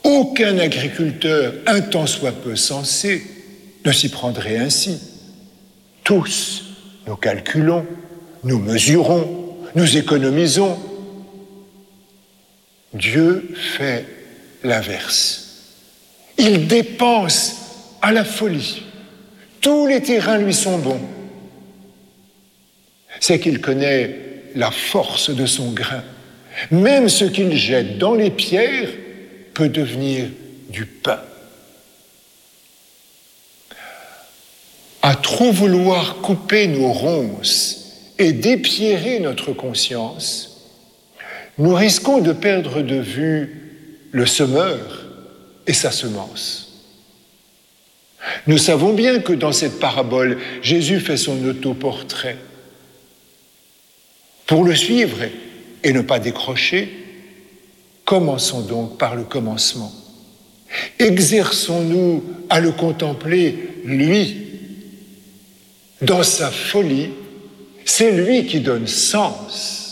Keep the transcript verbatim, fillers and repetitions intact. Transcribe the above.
Aucun agriculteur, un tant soit peu sensé, ne s'y prendrait ainsi. Tous, nous calculons, nous mesurons, nous économisons. Dieu fait l'inverse. Il dépense à la folie. Tous les terrains lui sont bons. C'est qu'il connaît la force de son grain. Même ce qu'il jette dans les pierres peut devenir du pain. À trop vouloir couper nos ronces et dépierrer notre conscience, nous risquons de perdre de vue le semeur et sa semence. Nous savons bien que dans cette parabole, Jésus fait son autoportrait. Pour le suivre et ne pas décrocher, commençons donc par le commencement. Exerçons-nous à le contempler, lui. Dans sa folie, c'est lui qui donne sens